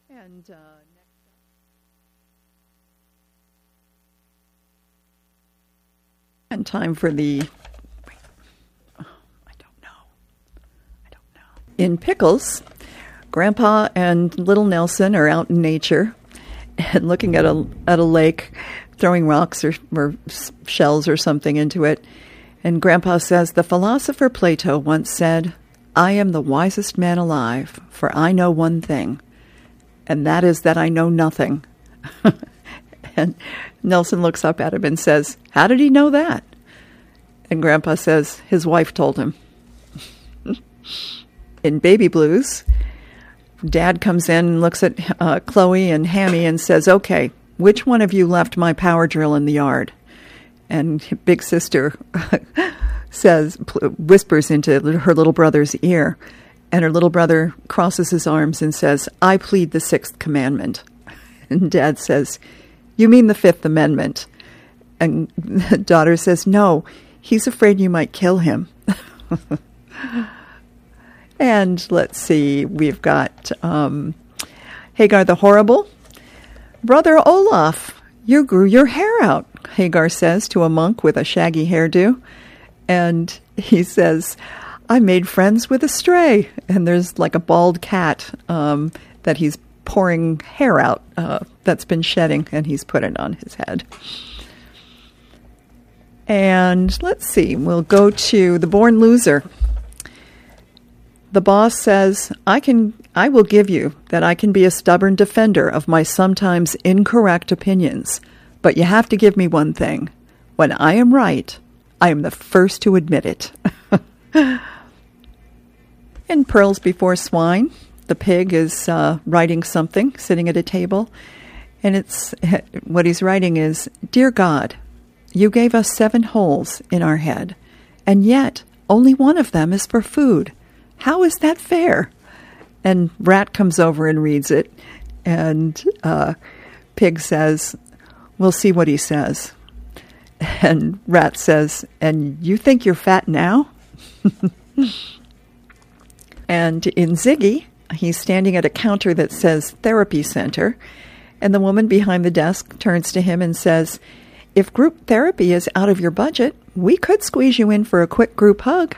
And time for the... I don't know. In Pickles, Grandpa and little Nelson are out in nature and looking at a lake, throwing rocks or shells or something into it. And Grandpa says, "The philosopher Plato once said, 'I am the wisest man alive, for I know one thing, and that is that I know nothing.'" And Nelson looks up at him and says, "How did he know that?" And Grandpa says, "His wife told him." In Baby Blues, Dad comes in and looks at Chloe and Hammy and says, "Okay, which one of you left my power drill in the yard?" And Big Sister whispers into her little brother's ear, and her little brother crosses his arms and says, "I plead the Sixth Commandment." And Dad says, "You mean the Fifth Amendment?" And the daughter says, "No, he's afraid you might kill him." And let's see, we've got Hagar the Horrible. "Brother Olaf, you grew your hair out," Hagar says to a monk with a shaggy hairdo. And he says, "I made friends with a stray." And there's like a bald cat that he's pouring hair out that's been shedding, and he's put it on his head. And let's see, we'll go to The Born Loser. The boss says, I will give you that I can be a stubborn defender of my sometimes incorrect opinions, but you have to give me one thing. When I am right, I am the first to admit it." In Pearls Before Swine, the pig is writing something, sitting at a table, and what he's writing is, "Dear God, you gave us 7 holes in our head, and yet only one of them is for food. How is that fair?" And Rat comes over and reads it, and Pig says, "We'll see what he says." And Rat says, "And you think you're fat now?" And in Ziggy, he's standing at a counter that says Therapy Center, and the woman behind the desk turns to him and says, "If group therapy is out of your budget, we could squeeze you in for a quick group hug."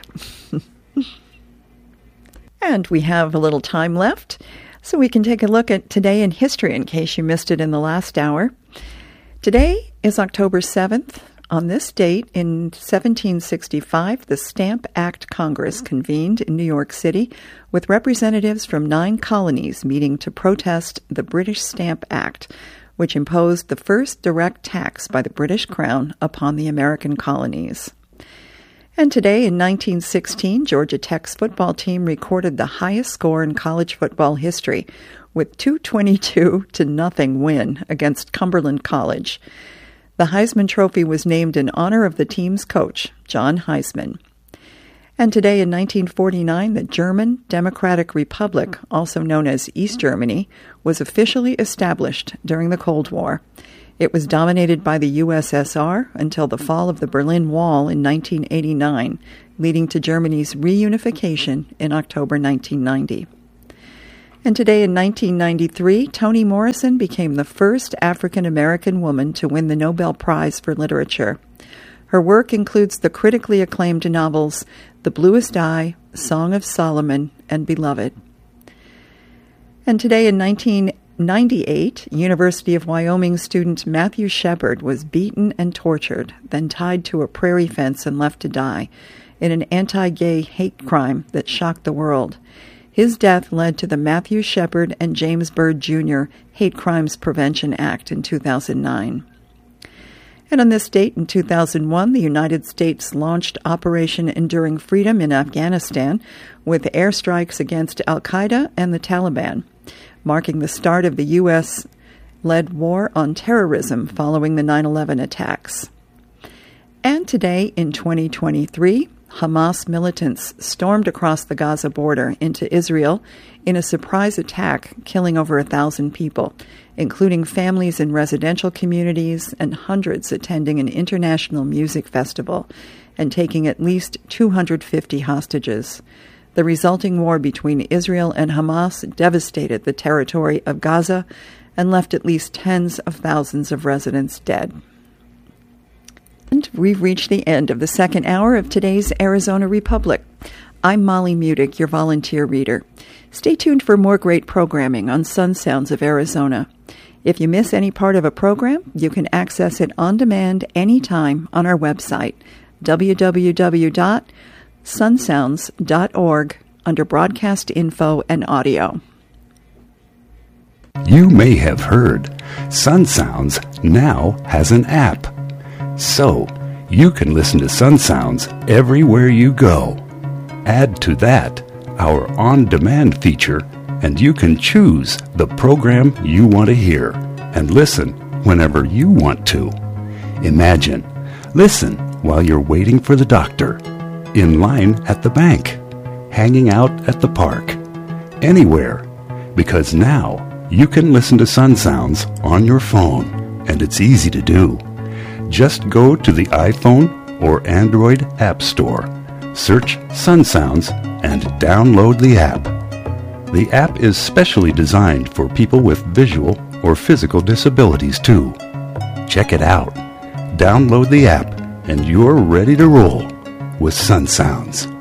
And we have a little time left, so we can take a look at today in history in case you missed it in the last hour. Today is October 7th. On this date, in 1765, the Stamp Act Congress convened in New York City with representatives from 9 colonies meeting to protest the British Stamp Act, which imposed the first direct tax by the British Crown upon the American colonies. And today, in 1916, Georgia Tech's football team recorded the highest score in college football history with 222-0 win against Cumberland College. The Heisman Trophy was named in honor of the team's coach, John Heisman. And today, in 1949, the German Democratic Republic, also known as East Germany, was officially established during the Cold War. It was dominated by the USSR until the fall of the Berlin Wall in 1989, leading to Germany's reunification in October 1990. And today in 1993, Toni Morrison became the first African-American woman to win the Nobel Prize for Literature. Her work includes the critically acclaimed novels The Bluest Eye, Song of Solomon, and Beloved. And today in 1998, University of Wyoming student Matthew Shepard was beaten and tortured, then tied to a prairie fence and left to die in an anti-gay hate crime that shocked the world. His death led to the Matthew Shepard and James Byrd Jr. Hate Crimes Prevention Act in 2009. And on this date in 2001, the United States launched Operation Enduring Freedom in Afghanistan with airstrikes against al-Qaeda and the Taliban, marking the start of the U.S.-led war on terrorism following the 9/11 attacks. And today, in 2023, Hamas militants stormed across the Gaza border into Israel in a surprise attack, killing over 1,000 people, including families in residential communities and hundreds attending an international music festival, and taking at least 250 hostages. The resulting war between Israel and Hamas devastated the territory of Gaza and left at least tens of thousands of residents dead. And we've reached the end of the second hour of today's Arizona Republic. I'm Molly Mudick, your volunteer reader. Stay tuned for more great programming on Sun Sounds of Arizona. If you miss any part of a program, you can access it on demand anytime on our website, www.sunsounds.org, under Broadcast Info and Audio. You may have heard Sun Sounds now has an app. So, you can listen to Sun Sounds everywhere you go. Add to that our on-demand feature, and you can choose the program you want to hear and listen whenever you want to. Imagine, listen while you're waiting for the doctor, in line at the bank, hanging out at the park, anywhere, because now you can listen to Sun Sounds on your phone, and it's easy to do. Just go to the iPhone or Android App Store, search Sun Sounds, and download the app. The app is specially designed for people with visual or physical disabilities too. Check it out. Download the app, and you're ready to roll with Sun Sounds.